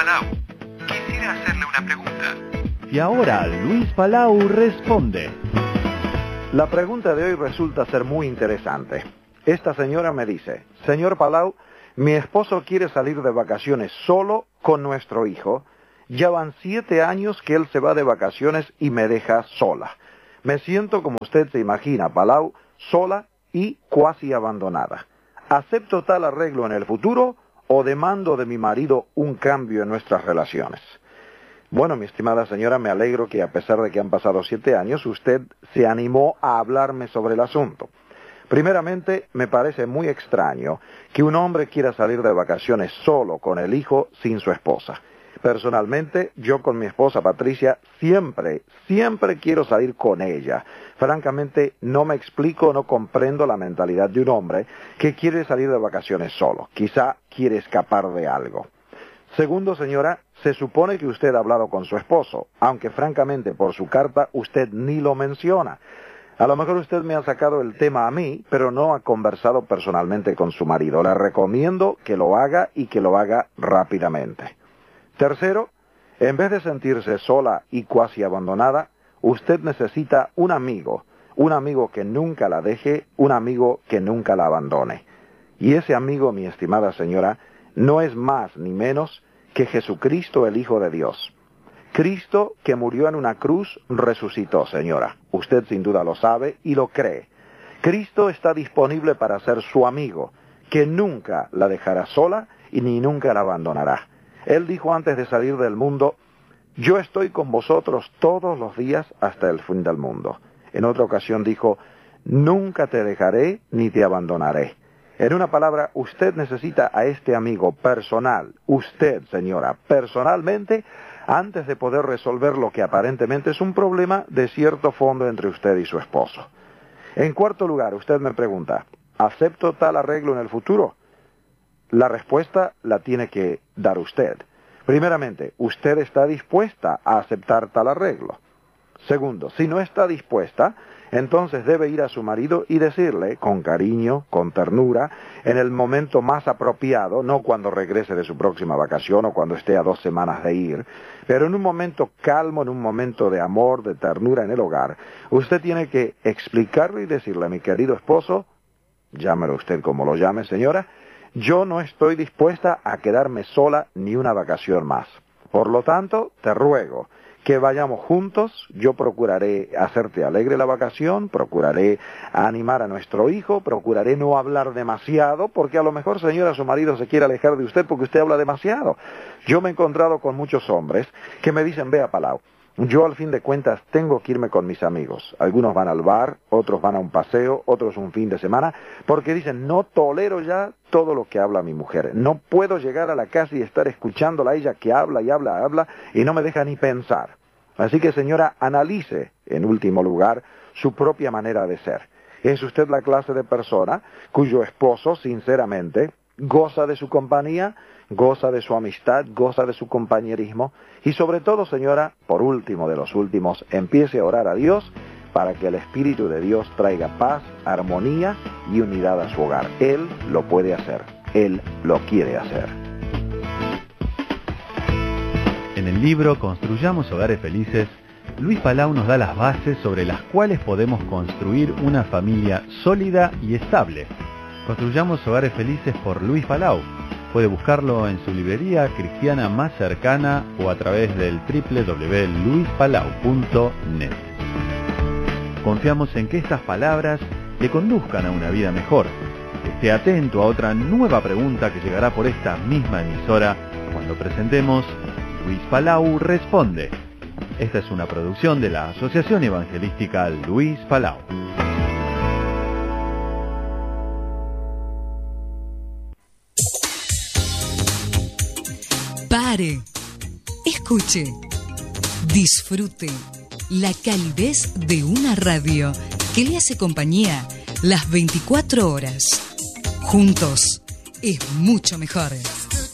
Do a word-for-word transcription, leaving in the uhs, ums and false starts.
Palau. Quisiera hacerle una pregunta. Y ahora Luis Palau responde. La pregunta de hoy resulta ser muy interesante. Esta señora me dice: señor Palau, mi esposo quiere salir de vacaciones solo con nuestro hijo. Ya van siete años que él se va de vacaciones y me deja sola. Me siento, como usted se imagina, Palau, sola y cuasi abandonada. ¿Acepto tal arreglo en el futuro o demando de mi marido un cambio en nuestras relaciones? Bueno, mi estimada señora, me alegro que a pesar de que han pasado siete años, usted se animó a hablarme sobre el asunto. Primeramente, me parece muy extraño que un hombre quiera salir de vacaciones solo con el hijo sin su esposa. Personalmente, yo con mi esposa Patricia siempre, siempre quiero salir con ella. Francamente, no me explico, no comprendo la mentalidad de un hombre que quiere salir de vacaciones solo. Quizá quiere escapar de algo. Segundo, señora, se supone que usted ha hablado con su esposo, aunque francamente por su carta usted ni lo menciona. A lo mejor usted me ha sacado el tema a mí, pero no ha conversado personalmente con su marido. Le recomiendo que lo haga y que lo haga rápidamente. Tercero, en vez de sentirse sola y cuasi abandonada, usted necesita un amigo, un amigo que nunca la deje, un amigo que nunca la abandone. Y ese amigo, mi estimada señora, no es más ni menos que Jesucristo, el Hijo de Dios. Cristo, que murió en una cruz, resucitó, señora. Usted sin duda lo sabe y lo cree. Cristo está disponible para ser su amigo, que nunca la dejará sola y ni nunca la abandonará. Él dijo antes de salir del mundo: yo estoy con vosotros todos los días hasta el fin del mundo. En otra ocasión dijo: nunca te dejaré ni te abandonaré. En una palabra, usted necesita a este amigo personal, usted, señora, personalmente, antes de poder resolver lo que aparentemente es un problema de cierto fondo entre usted y su esposo. En cuarto lugar, usted me pregunta: ¿acepto tal arreglo en el futuro? La respuesta la tiene que dar usted. Primeramente, ¿usted está dispuesta a aceptar tal arreglo? Segundo, si no está dispuesta, entonces debe ir a su marido y decirle, con cariño, con ternura, en el momento más apropiado, no cuando regrese de su próxima vacación o cuando esté a dos semanas de ir, pero en un momento calmo, en un momento de amor, de ternura en el hogar, usted tiene que explicarle y decirle: mi querido esposo, llámelo usted como lo llame, señora, yo no estoy dispuesta a quedarme sola ni una vacación más. Por lo tanto, te ruego que vayamos juntos. Yo procuraré hacerte alegre la vacación, procuraré animar a nuestro hijo, procuraré no hablar demasiado, porque a lo mejor, señora, su marido se quiere alejar de usted porque usted habla demasiado. Yo me he encontrado con muchos hombres que me dicen: vea, Palau, yo al fin de cuentas tengo que irme con mis amigos. Algunos van al bar, otros van a un paseo, otros un fin de semana, porque dicen: no tolero ya todo lo que habla mi mujer. No puedo llegar a la casa y estar escuchándola a ella que habla y habla, habla, y no me deja ni pensar. Así que, señora, analice, en último lugar, su propia manera de ser. ¿Es usted la clase de persona cuyo esposo, sinceramente, goza de su compañía, goza de su amistad, goza de su compañerismo? Y sobre todo, señora, por último de los últimos, empiece a orar a Dios para que el Espíritu de Dios traiga paz, armonía y unidad a su hogar. Él lo puede hacer. Él lo quiere hacer. En el libro Construyamos Hogares Felices, Luis Palau nos da las bases sobre las cuales podemos construir una familia sólida y estable. Construyamos Hogares Felices por Luis Palau. Puede buscarlo en su librería cristiana más cercana o a través del doble u doble u doble u punto luis palau punto net. Confiamos en que estas palabras le conduzcan a una vida mejor. Esté atento a otra nueva pregunta que llegará por esta misma emisora cuando presentemos Luis Palau Responde. Esta es una producción de la Asociación Evangelística Luis Palau. Pare, escuche, disfrute la calidez de una radio que le hace compañía las veinticuatro horas. Juntos es mucho mejor.